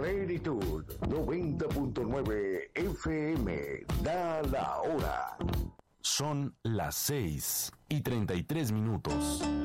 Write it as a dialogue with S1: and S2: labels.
S1: Plenitud 90.9 FM. Da la hora.
S2: Son las 6:33.